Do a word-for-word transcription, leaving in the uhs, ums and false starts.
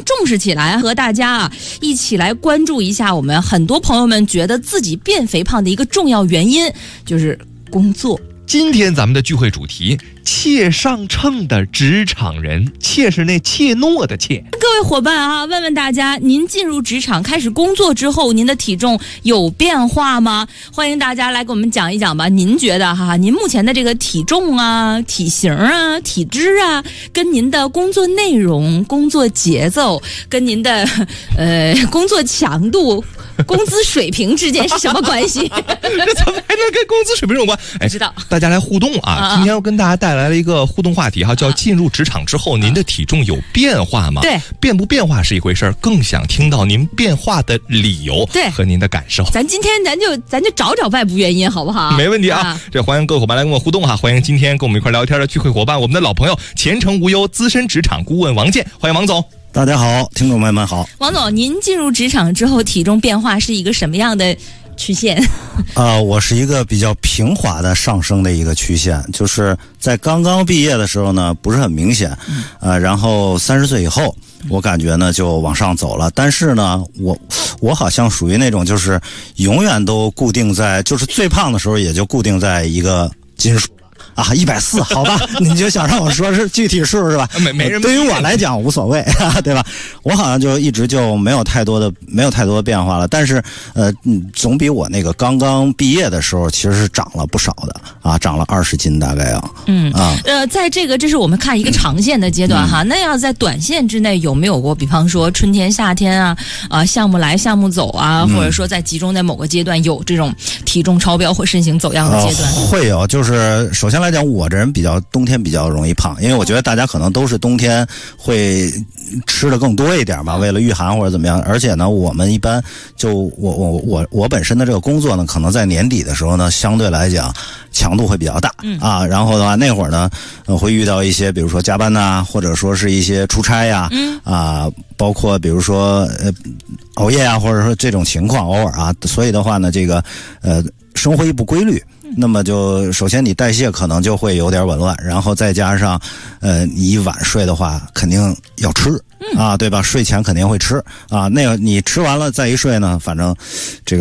重视起来，和大家啊一起来关注一下我们很多朋友们觉得自己变肥胖的一个重要原因，就是工作。 今天咱们的聚会主题，怯上秤的职场人，怯是那怯懦的怯。 各位伙伴啊，问问大家，您进入职场开始工作之后，您的体重有变化吗？欢迎大家来给我们讲一讲吧。您觉得哈，您目前的这个体重啊、体型啊、体质啊，跟您的工作内容、工作节奏，跟您的呃工作强度、工资水平之间是什么关系？ 这怎么还能跟工资水平有关？哎， 知道。 大家来互动啊！ 啊今天要跟大家带来了一个互动话题哈，叫进入职场之后，您的体重有变化吗？ 对， 变不变化是一回事儿，更想听到您变化的理由， 对， 和您的感受。 咱今天咱就咱就找找外部原因，好不好？ 没问题啊！ 啊这欢迎各位伙伴来跟我互动哈，欢迎今天跟我们一块聊天的聚会伙伴，我们的老朋友，前程无忧资深职场顾问王健，欢迎王总。 大家好，听众朋友们好。 王总，您进入职场之后，体重变化是一个什么样的曲线？ 呃，我是一个比较平滑的上升的一个曲线，就是在刚刚毕业的时候呢，不是很明显，呃，然后三十岁以后，我感觉呢就往上走了。但是呢，我我好像属于那种就是永远都固定在，就是最胖的时候也就固定在一个斤数。啊，一百四，好吧，你就想让我说是具体数是吧？ 没没人。 对于我来讲无所谓，对吧？我好像就一直就没有太多的没有太多的变化了，但是呃，总比我那个刚刚毕业的时候其实是长了不少的啊，长了二十斤大概啊。 嗯啊， 呃，在这个这是我们看一个长线的阶段哈，嗯、那要在短线之内有没有过，比方说春天、夏天啊，啊、呃、项目来项目走啊，嗯、或者说在集中在某个阶段有这种体重超标或身形走样的阶段？ 呃、会有，就是首先来讲，我这人比较冬天比较容易胖，因为我觉得大家可能都是冬天会吃的更多一点吧，为了御寒或者怎么样。而且呢，我们一般就我我我我本身的这个工作呢，可能在年底的时候呢，相对来讲强度会比较大、嗯、啊。然后的话，那会儿呢，呃，会遇到一些比如说加班呐、啊，或者说是一些出差呀、啊，嗯、啊，包括比如说呃熬夜啊，或者说这种情况偶尔啊。所以的话呢，这个呃生活一不规律。那么就首先你代谢可能就会有点紊乱，然后再加上，呃，你一晚睡的话肯定要吃啊，对吧？睡前肯定会吃啊，那个你吃完了再一睡呢，反正这个。